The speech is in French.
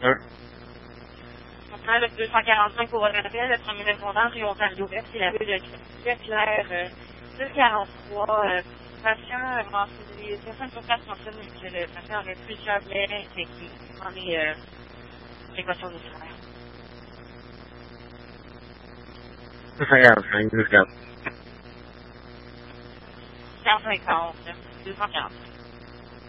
On prend le 245 pour votre appel, le premier répondant, Rio Ontario Est, c'est la rue de Claire, 243. Patient, les personnes sur place mentionnent que le patient aurait plusieurs blessés et qui prend les précautions nécessaires. 245, 240. 240.